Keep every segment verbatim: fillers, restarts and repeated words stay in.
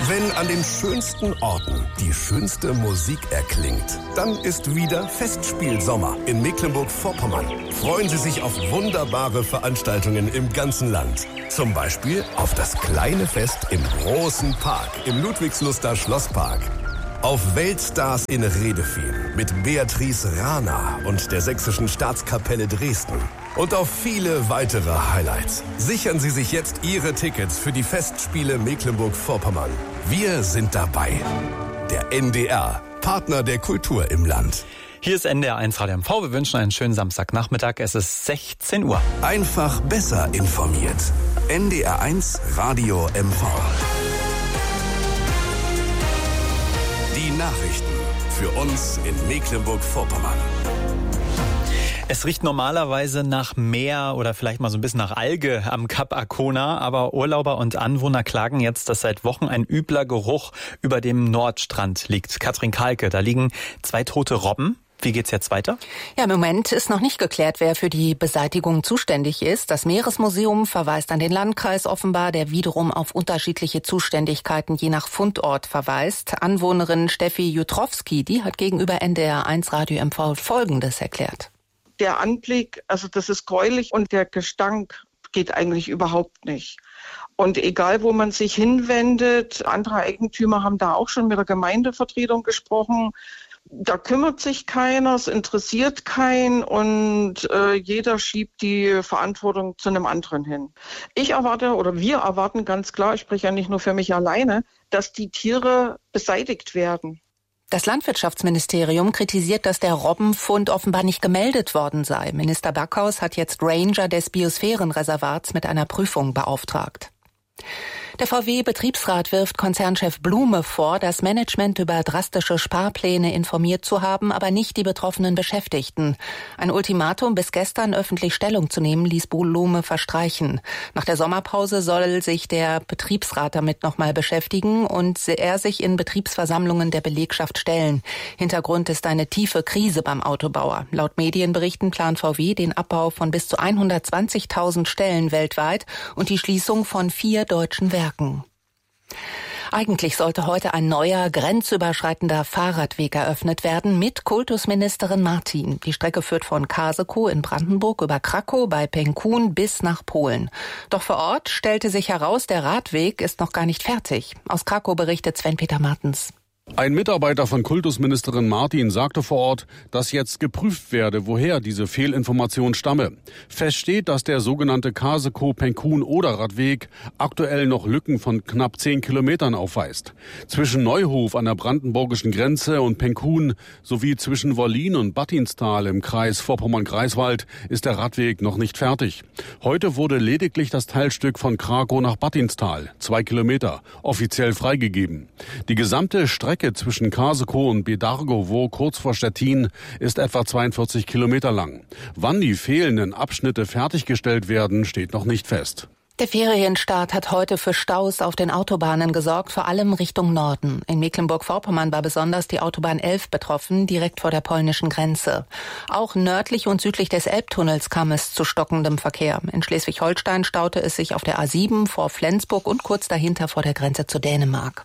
Wenn an den schönsten Orten die schönste Musik erklingt, dann ist wieder Festspielsommer in Mecklenburg-Vorpommern. Freuen Sie sich auf wunderbare Veranstaltungen im ganzen Land. Zum Beispiel auf das kleine Fest im großen Park, im Ludwigsluster Schlosspark. Auf Weltstars in Redefehn mit Beatrice Rana und der Sächsischen Staatskapelle Dresden. Und auf viele weitere Highlights. Sichern Sie sich jetzt Ihre Tickets für die Festspiele Mecklenburg-Vorpommern. Wir sind dabei. Der N D R, Partner der Kultur im Land. Hier ist N D R eins Radio M V. Wir wünschen einen schönen Samstagnachmittag. Es ist sechzehn Uhr. Einfach besser informiert. N D R eins Radio M V. Die Nachrichten für uns in Mecklenburg-Vorpommern. Es riecht normalerweise nach Meer oder vielleicht mal so ein bisschen nach Alge am Kap Arkona, aber Urlauber und Anwohner klagen jetzt, dass seit Wochen ein übler Geruch über dem Nordstrand liegt. Katrin Kahlke, da liegen zwei tote Robben. Wie geht's jetzt weiter? Ja, im Moment ist noch nicht geklärt, wer für die Beseitigung zuständig ist. Das Meeresmuseum verweist an den Landkreis offenbar, der wiederum auf unterschiedliche Zuständigkeiten je nach Fundort verweist. Anwohnerin Steffi Jutrowski, die hat gegenüber N D R eins Radio M V Folgendes erklärt. Der Anblick, also das ist gräulich und der Gestank geht eigentlich überhaupt nicht. Und egal, wo man sich hinwendet, andere Eigentümer haben da auch schon mit der Gemeindevertretung gesprochen. Da kümmert sich keiner, es interessiert keinen und äh, jeder schiebt die Verantwortung zu einem anderen hin. Ich erwarte oder wir erwarten ganz klar, ich spreche ja nicht nur für mich alleine, dass die Tiere beseitigt werden. Das Landwirtschaftsministerium kritisiert, dass der Robbenfund offenbar nicht gemeldet worden sei. Minister Backhaus hat jetzt Ranger des Biosphärenreservats mit einer Prüfung beauftragt. Der V W-Betriebsrat wirft Konzernchef Blume vor, das Management über drastische Sparpläne informiert zu haben, aber nicht die betroffenen Beschäftigten. Ein Ultimatum, bis gestern öffentlich Stellung zu nehmen, ließ Blume verstreichen. Nach der Sommerpause soll sich der Betriebsrat damit nochmal beschäftigen und er sich in Betriebsversammlungen der Belegschaft stellen. Hintergrund ist eine tiefe Krise beim Autobauer. Laut Medienberichten plant V W den Abbau von bis zu hundertzwanzigtausend Stellen weltweit und die Schließung von vier deutschen Werken. Eigentlich sollte heute ein neuer, grenzüberschreitender Fahrradweg eröffnet werden mit Kultusministerin Martin. Die Strecke führt von Kasekow in Brandenburg über Krakow bei Penkun bis nach Polen. Doch vor Ort stellte sich heraus, der Radweg ist noch gar nicht fertig. Aus Krakow berichtet Sven-Peter Martens. Ein Mitarbeiter von Kultusministerin Martin sagte vor Ort, dass jetzt geprüft werde, woher diese Fehlinformation stamme. Fest steht, dass der sogenannte Kasekow-Penkun-Oder-Radweg aktuell noch Lücken von knapp zehn Kilometern aufweist. Zwischen Neuhof an der brandenburgischen Grenze und Penkun sowie zwischen Wollin und Battinstal im Kreis Vorpommern-Greifswald ist der Radweg noch nicht fertig. Heute wurde lediglich das Teilstück von Krakow nach Battinstal, zwei Kilometer, offiziell freigegeben. Die gesamte Strecke zwischen Kasekow und Bedargowo kurz vor Stettin ist etwa zweiundvierzig Kilometer lang. Wann die fehlenden Abschnitte fertiggestellt werden, steht noch nicht fest. Der Ferienstart hat heute für Staus auf den Autobahnen gesorgt, vor allem Richtung Norden. In Mecklenburg-Vorpommern war besonders die Autobahn elf betroffen, direkt vor der polnischen Grenze. Auch nördlich und südlich des Elbtunnels kam es zu stockendem Verkehr. In Schleswig-Holstein staute es sich auf der A sieben vor Flensburg und kurz dahinter vor der Grenze zu Dänemark.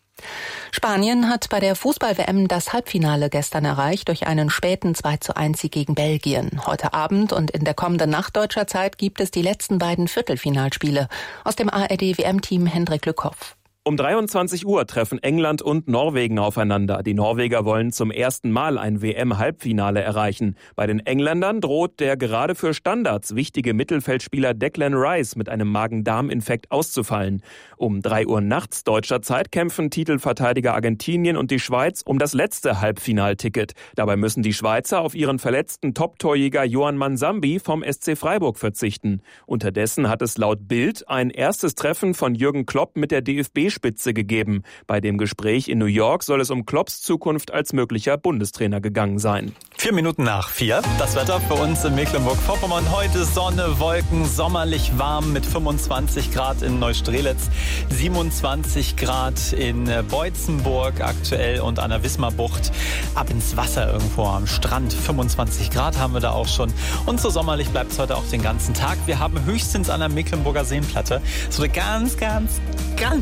Spanien hat bei der Fußball-W M das Halbfinale gestern erreicht durch einen späten zwei zu eins Sieg gegen Belgien. Heute Abend und in der kommenden Nacht deutscher Zeit gibt es die letzten beiden Viertelfinalspiele. Aus dem A R D-W M-Team Hendrik Lückhoff. Um dreiundzwanzig Uhr treffen England und Norwegen aufeinander. Die Norweger wollen zum ersten Mal ein W M-Halbfinale erreichen. Bei den Engländern droht der gerade für Standards wichtige Mittelfeldspieler Declan Rice mit einem Magen-Darm-Infekt auszufallen. Um drei Uhr nachts deutscher Zeit kämpfen Titelverteidiger Argentinien und die Schweiz um das letzte Halbfinalticket. Dabei müssen die Schweizer auf ihren verletzten Top-Torjäger Johan Mansambi vom S C Freiburg verzichten. Unterdessen hat es laut Bild ein erstes Treffen von Jürgen Klopp mit der D F B Spitze gegeben. Bei dem Gespräch in New York soll es um Klopps Zukunft als möglicher Bundestrainer gegangen sein. Vier Minuten nach vier. Das Wetter für uns in Mecklenburg-Vorpommern. Heute Sonne, Wolken, sommerlich warm mit fünfundzwanzig Grad in Neustrelitz, siebenundzwanzig Grad in Beutzenburg aktuell und an der Wismarbucht. Ab ins Wasser irgendwo am Strand. fünfundzwanzig Grad haben wir da auch schon. Und so sommerlich bleibt es heute auch den ganzen Tag. Wir haben höchstens an der Mecklenburger Seenplatte so eine ganz, ganz, ganz leicht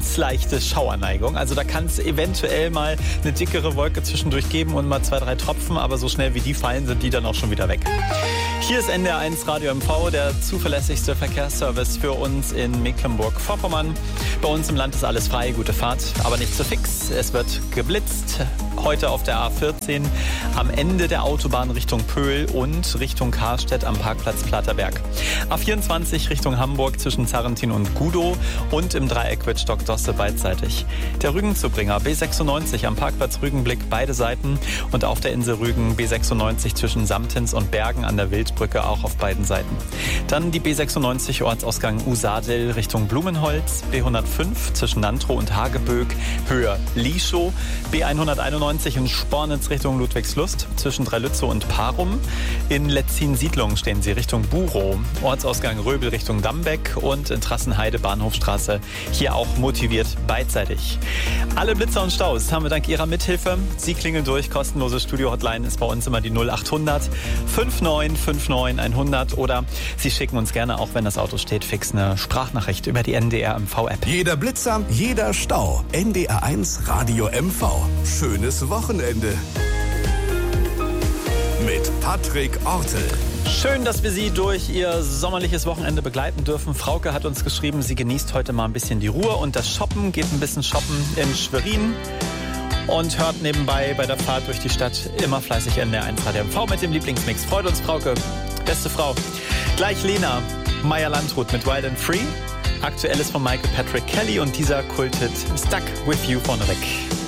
leichte Schauerneigung. Also da kann es eventuell mal eine dickere Wolke zwischendurch geben und mal zwei, drei Tropfen, aber so schnell wie die fallen, sind die dann auch schon wieder weg. Hier ist N D R eins Radio M V, der zuverlässigste Verkehrsservice für uns in Mecklenburg-Vorpommern. Bei uns im Land ist alles frei, gute Fahrt, aber nicht zu fix. Es wird geblitzt. Heute auf der A vierzehn am Ende der Autobahn Richtung Pöhl und Richtung Karstedt am Parkplatz Platterberg. A vierundzwanzig Richtung Hamburg zwischen Zarrentin und Gudow und im Dreieck Wittstock-Dosse beidseitig. Der Rügenzubringer B sechsundneunzig am Parkplatz Rügenblick beide Seiten und auf der Insel Rügen B sechsundneunzig zwischen Samtens und Bergen an der Wildbrücke auch auf beiden Seiten. Dann die B sechsundneunzig Ortsausgang Usadel Richtung Blumenholz, B hundertfünf zwischen Nantrow und Hageböck Höhe Lieschow, B hunderteinundneunzig in Spornitz Richtung Ludwigslust zwischen Dreilützow und Parum. In Letzin-Siedlung stehen sie Richtung Burow, Ortsausgang Röbel Richtung Dambeck und in Trassenheide Bahnhofstraße hier auch motiviert beidseitig. Alle Blitzer und Staus haben wir dank Ihrer Mithilfe. Sie klingeln durch, kostenlose Studio-Hotline ist bei uns immer die null achthundert neunundfünfzig neunundfünfzig hundert oder Sie schicken uns gerne, auch wenn das Auto steht, fix eine Sprachnachricht über die N D R M V-App. Jeder Blitzer, jeder Stau. N D R eins Radio M V. Schönes Wochenende. Mit Patrick Ortel. Schön, dass wir Sie durch Ihr sommerliches Wochenende begleiten dürfen. Frauke hat uns geschrieben, sie genießt heute mal ein bisschen die Ruhe und das Shoppen, geht ein bisschen shoppen in Schwerin und hört nebenbei bei der Fahrt durch die Stadt immer fleißig N D R eins Radio M V mit dem Lieblingsmix. Freut uns, Frauke. Beste Frau. Gleich Lena Meyer-Landrut mit Wild and Free. Aktuelles von Michael Patrick Kelly und dieser Kulthit Stuck With You vorneweg.